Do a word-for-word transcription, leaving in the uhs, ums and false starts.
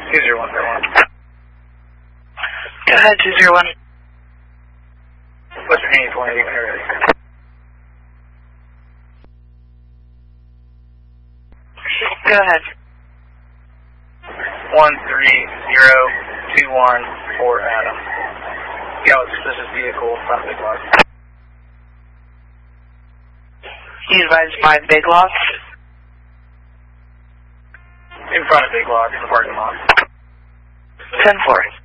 two zero one zero one. Go ahead, two zero one. Western eight twenty, when you're ready. Go ahead. one three zero two one four Adam. Scout suspicious vehicle, front big lots. You advised by Big Lots? In front of big lots, in the parking lot. ten four.